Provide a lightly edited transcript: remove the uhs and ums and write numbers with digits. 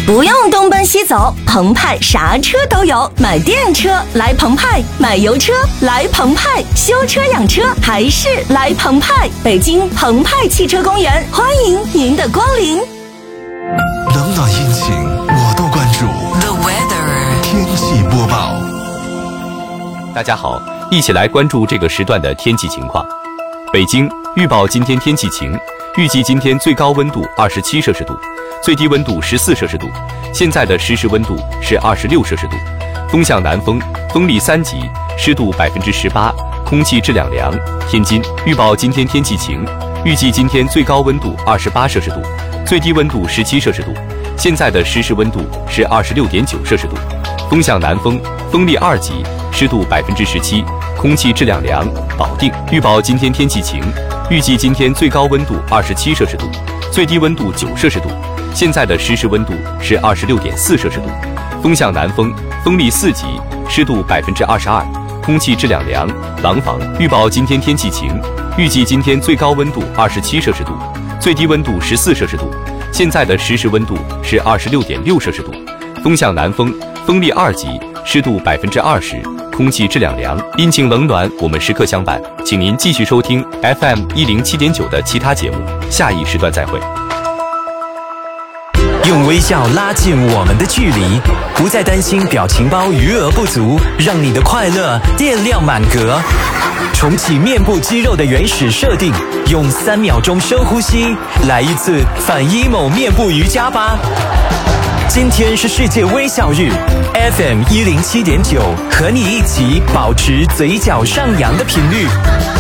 不用东奔西走，澎湃啥车都有。买电车来澎湃，买油车来澎湃，修车养车还是来澎湃。北京澎湃汽车公园，欢迎您的光临。 冷暖阴晴我都关注。 The weather 天气播报。 大家好，一起来关注这个时段的天气情况。北京预报今天天气晴，预计今天最高温度27摄氏度，最低温度14摄氏度，现在的实时温度是26摄氏度，风向南风，风力3级，湿度18%，空气质量良。天津预报今天天气晴，预计今天最高温度28摄氏度，最低温度17摄氏度，现在的实时温度是26.9摄氏度，风向南风，风力2级，湿度17%，空气质量良。保定预报今天天气晴，预计今天最高温度27摄氏度，最低温度9摄氏度，现在的实时温度是26.4摄氏度，风向南风，风力4级，湿度22%，空气质量良。廊坊预报今天天气晴，预计今天最高温度27摄氏度，最低温度14摄氏度，现在的实时温度是26.6摄氏度，风向南风，风力2级，湿度20%，空气质量良。阴晴冷暖我们时刻相伴，请您继续收听 FM 107.9的其他节目，下一时段再会。 用微笑拉近我们的距离，不再担心表情包余额不足，让你的快乐电量满格。重启面部肌肉的原始设定，用3秒钟深呼吸，来一次反 emo 面部瑜伽吧。今天是世界微笑日 ，FM 107.9和你一起保持嘴角上扬的频率。